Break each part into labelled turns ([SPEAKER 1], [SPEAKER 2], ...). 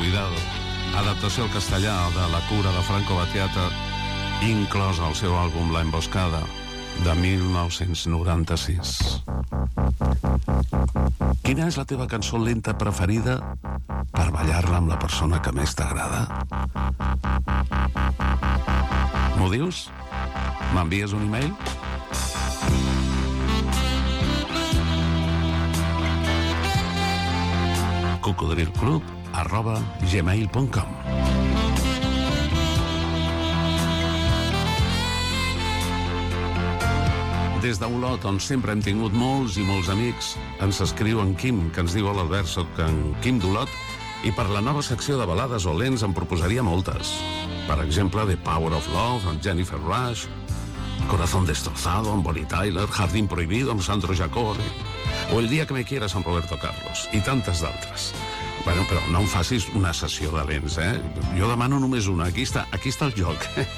[SPEAKER 1] Cuidado, adaptació al castellà de La cura de Franco Battiato, inclòs al seu àlbum La emboscada, de 1996. Quina és la teva cançó lenta preferida per ballar-la amb la persona que més t'agrada? M'ho dius? M'envies un e-mail? cocodrilclub@gmail.com. Des d'Olot, on sempre hem tingut molts i molts amics, ens escriu en Quim, que ens diu: hola Albert, soc en Quim d'Olot, i per la nova secció de balades o lents em proposaria moltes. Per exemple, The Power of Love, amb Jennifer Rush, Corazón destrozado, amb Bonnie Tyler, Jardín prohibido, amb Sandro Jacobi, o El día que me quieras, amb Roberto Carlos, i tantes d'altres. Bueno, però no em facis una sessió de lents, Jo demano només una. Aquí està el joc.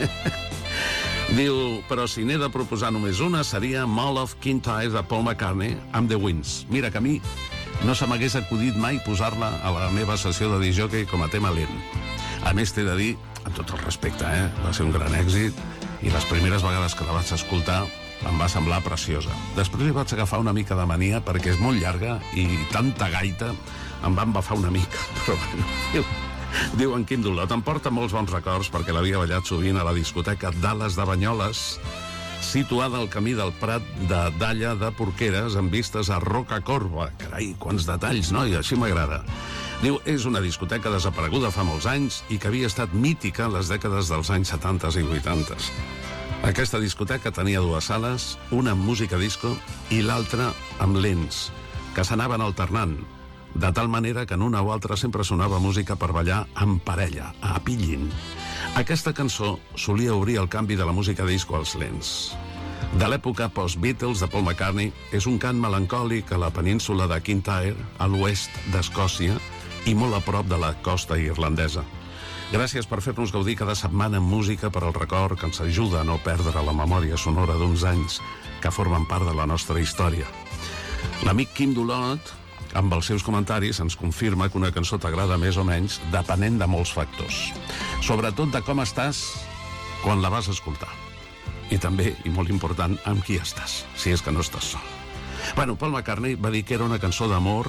[SPEAKER 1] Diu, però si n'he de proposar només una, seria Mall of Kintyre de Paul McCartney amb The Winds. Mira que a mi no se m'hagués acudit mai posar-la a la meva sessió de disc-jockey com a tema lent. A més, t'he de dir, amb tot el respecte, va ser un gran èxit, i les primeres vegades que la vaig escoltar em va semblar preciosa. Després li vaig agafar una mica de mania perquè és molt llarga i tanta gaita em va embafar una mica, però bueno, diu en Quim d'Olot, em porta molts bons records perquè l'havia ballat sovint a la discoteca Dallas de Banyoles, situada al camí del Prat de Dalla de Porqueres, amb vistes a Rocacorba. Carai, quants detalls, no? I així m'agrada. Diu, és una discoteca desapareguda fa molts anys i que havia estat mítica en les dècades dels anys 70 i 80. Aquesta discoteca tenia dues sales, una amb música disco i l'altra amb lents, que s'anaven alternant, de tal manera que en una o altra sempre sonava música per ballar en parella, a pillin. Aquesta cançó solia obrir el canvi de la música disco als lents. De l'època post-Beatles de Paul McCartney, és un cant melancòlic a la península de Kintyre, a l'oest d'Escòcia, i molt a prop de la costa irlandesa. Gràcies per fer-nos gaudir cada setmana amb música per al record que ens ajuda a no perdre la memòria sonora d'uns anys que formen part de la nostra història. L'amic Quim d'Olot, amb els seus comentaris, ens confirma que una cançó t'agrada més o menys depenent de molts factors. Sobretot de com estàs quan la vas escoltar. I també, i molt important, amb qui estàs, si és que no estàs sol. Bueno, Paul McCartney va dir que era una cançó d'amor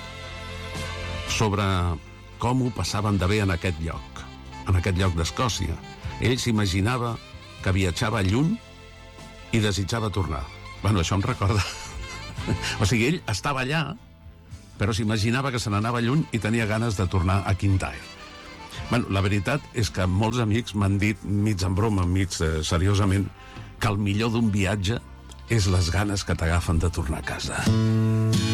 [SPEAKER 1] sobre com ho passaven de bé en aquest lloc d'Escòcia. Ell s'imaginava que viatjava lluny i desitjava tornar. Bueno, això em recorda... O sigui, ell estava allà, però s'imaginava que se n'anava lluny i tenia ganes de tornar a Kintyre. Bueno, la veritat és que molts amics m'han dit, mig en broma, mig seriosament, que el millor d'un viatge és les ganes que t'agafen de tornar a casa.